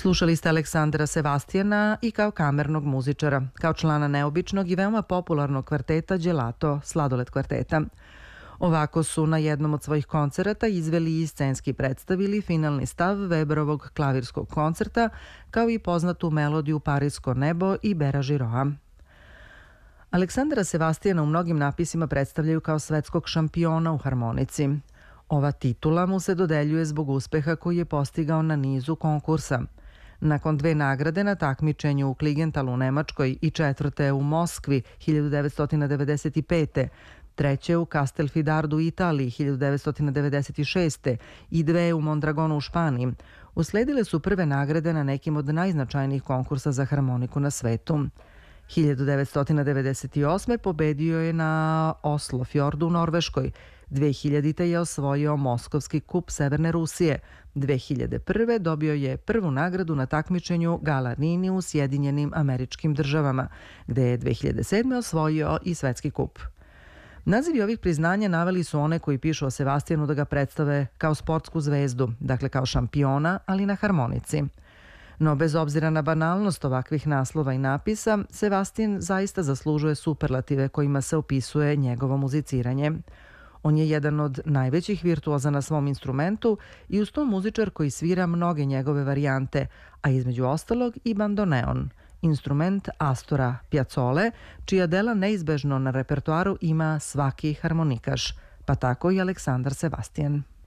Slušali ste Aleksandra Sevastijana i kao kamernog muzičara, kao člana neobičnog i veoma popularnog kvarteta Gelato, Sladoled kvarteta. Ovako su na jednom od svojih koncerata izveli i scenski predstavili finalni stav Weberovog klavirskog koncerta, kao i poznatu melodiju Parisko nebo i Bera Žiroa. Aleksandra Sevastijana u mnogim napisima predstavljaju kao svetskog šampiona u harmonici. Ova titula mu se dodeljuje zbog uspeha koji je postigao na nizu konkursa. Nakon 2 nagrade na takmičenju u Kligentalu u Nemačkoj i 4. u Moskvi 1995. 3. u Castelfidardu u Italiji 1996. i 2 u Mondragonu u Španiji, usledile su prve nagrade na nekim od najznačajnijih konkursa za harmoniku na svetu. 1998. pobedio je na Oslofjordu u Norveškoj, 2000. je osvojio Moskovski kup Severne Rusije, 2001. dobio je prvu nagradu na takmičenju Galanini u Sjedinjenim Američkim Državama, gde je 2007. osvojio i svetski kup. Nazivi ovih priznanja naveli su one koji pišu o Sevastijanu da ga predstave kao sportsku zvezdu, dakle kao šampiona, ali na harmonici. No bez obzira na banalnost ovakvih naslova i napisa, Sevastijan zaista zaslužuje superlative kojima se opisuje njegovo muziciranje. On je jedan od najvećih virtuoza na svom instrumentu i uz to muzičar koji svira mnoge njegove varijante, a između ostalog i bandoneon, instrument Astora Piazzole, čija dela neizbežno na repertoaru ima svaki harmonikaš, pa tako i Aleksandar Sevastijan.